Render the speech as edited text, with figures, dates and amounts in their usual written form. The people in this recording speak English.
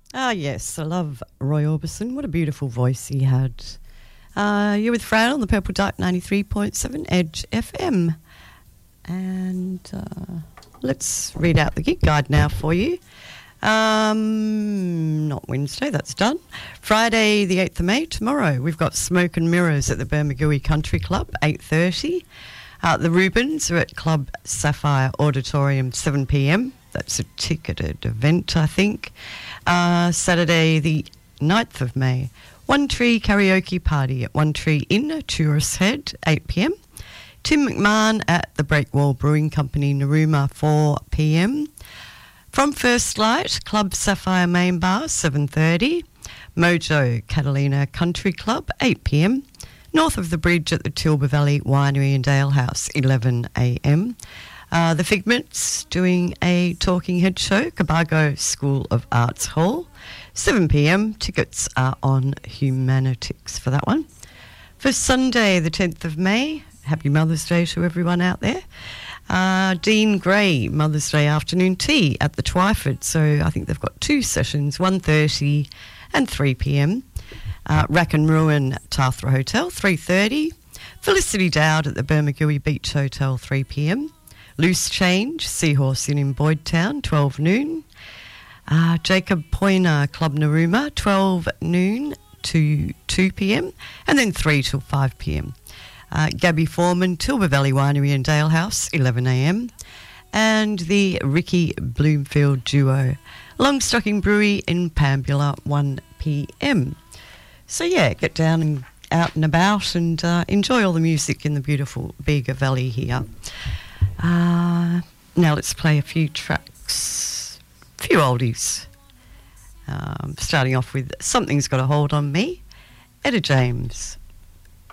Ah, yes, I love Roy Orbison. What a beautiful voice he had. You're with Fran on the Purple Duck 93.7 Edge FM. And let's read out the gig guide now for you. Not Wednesday, that's done. Friday the 8th of May, tomorrow, we've got Smoke and Mirrors at the Bermagui Country Club, 8:30. The Rubens are at Club Sapphire Auditorium, 7 p.m. That's a ticketed event, I think. Saturday the 9th of May, One Tree Karaoke Party at One Tree Inn, Tourist Head, 8 p.m. Tim McMahon at the Breakwall Brewing Company, Narooma, 4 p.m. From First Light, Club Sapphire Main Bar, 7:30. Mojo Catalina Country Club, 8 p.m. North of the Bridge at the Tilba Valley Winery and Ale House, 11 a.m. The Figments doing a talking head show, Cabargo School of Arts Hall, 7 p.m. Tickets are on Humanitics for that one. For Sunday, the 10th of May, happy Mother's Day to everyone out there. Dean Gray, Mother's Day afternoon tea at the Twyford. So I think they've got two sessions, 1:30 and 3 p.m. Rack and Ruin Tathra Hotel, 3:30. Felicity Dowd at the Bermagui Beach Hotel, 3 p.m. Loose Change, Seahorse Inn in Boyd Town, 12 noon. Jacob Poyner, Club Narooma, 12 noon to 2 p.m. and then 3 till 5 p.m. Gabby Foreman, Tilba Valley Winery and Dale House, 11 a.m. And the Ricky Bloomfield Duo, Longstocking Brewery in Pambula, 1 p.m. So yeah, get down and out and about and enjoy all the music in the beautiful Bega Valley here. Now let's play a few tracks, a few oldies. Starting off with Something's Got a Hold on Me, Etta James.